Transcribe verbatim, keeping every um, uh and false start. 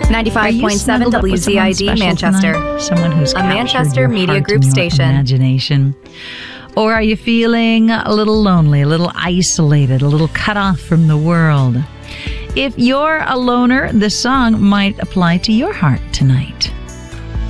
ninety-five point seven W Z I D Manchester. Tonight? Someone who's a captured Manchester your Media heart Group and your station. Imagination. Or are you feeling a little lonely, a little isolated, a little cut off from the world? If you're a loner, this song might apply to your heart tonight.